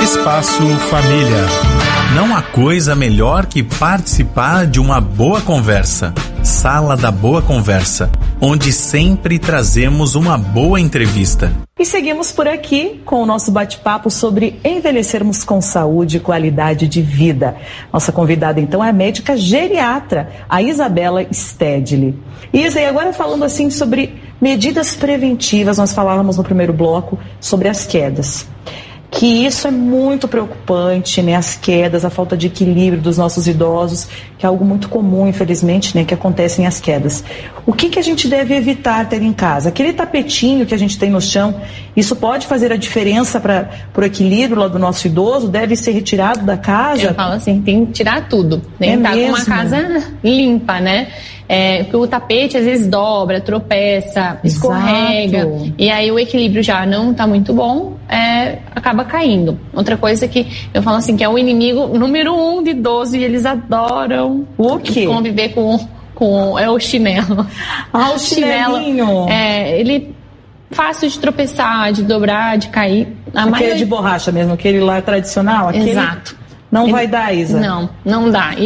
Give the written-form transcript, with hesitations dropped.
Espaço Família. Não há coisa melhor que participar de uma boa conversa. Sala da Boa Conversa, onde sempre trazemos uma boa entrevista. E seguimos por aqui com o nosso bate-papo sobre envelhecermos com saúde e qualidade de vida. Nossa convidada, então, é a médica geriatra, a Isabela Stedley. Isa, e agora falando assim sobre medidas preventivas, nós falávamos no primeiro bloco sobre as quedas. Que isso é muito preocupante, né? As quedas, a falta de equilíbrio dos nossos idosos, que é algo muito comum, infelizmente, né? Que acontecem as quedas. O que a gente deve evitar ter em casa? Aquele tapetinho que a gente tem no chão, isso pode fazer a diferença para o equilíbrio lá do nosso idoso? Deve ser retirado da casa? Eu falo assim, tem que tirar tudo. Tem que estar com uma casa limpa, né? Porque o tapete às vezes dobra, tropeça, escorrega. Exato. E aí o equilíbrio já não está muito bom, acaba caindo. Outra coisa que eu falo assim, que é o inimigo número 1 de idoso, e eles adoram o quê? Conviver com o chinelo. O chinelinho. Ele fácil de tropeçar, de dobrar, de cair. Aquele de borracha mesmo, aquele lá tradicional? Exato. Não vai dar, Isa? Não dá.